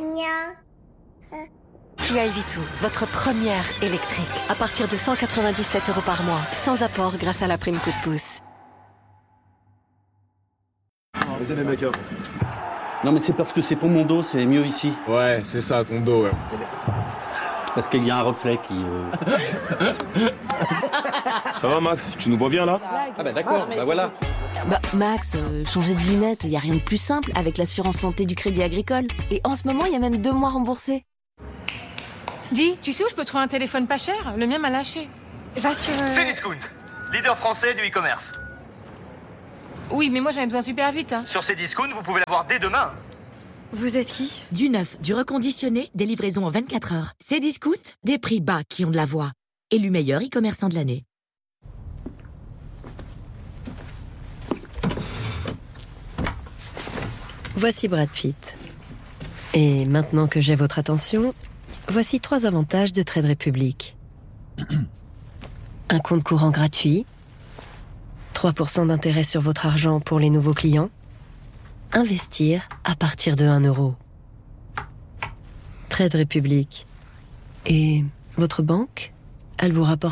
Kia e-Vito, votre première électrique. À partir de 197 € par mois, sans apport grâce à la prime coup de pouce. Vas-y les mecs. Non mais c'est parce que c'est pour mon dos, c'est mieux ici. Ouais, c'est ça, ton dos, ouais. Parce qu'il y a un reflet qui... Ça va Max, tu nous vois bien là? Ah bah d'accord, bah voilà. Bah Max, changer de lunettes, y a rien de plus simple avec l'assurance santé du Crédit Agricole. Et en ce moment, y a même 2 mois remboursés. Dis, tu sais où je peux trouver un téléphone pas cher? Le mien m'a lâché. Va sur... Cdiscount, leader français du e-commerce. Oui, mais moi j'en ai besoin super vite. Hein. Sur Cdiscount, vous pouvez l'avoir dès demain. Vous êtes qui? Du neuf, du reconditionné, des livraisons en 24 heures. Cdiscount, des prix bas qui ont de la voix. Élu meilleur e-commerçant de l'année. Voici Brad Pitt. Et maintenant que j'ai votre attention, voici 3 avantages de Trade Republic. Un compte courant gratuit, 3% d'intérêt sur votre argent pour les nouveaux clients, investir à partir de 1 €. Trade Republic. Et votre banque, elle vous rapporte combien ?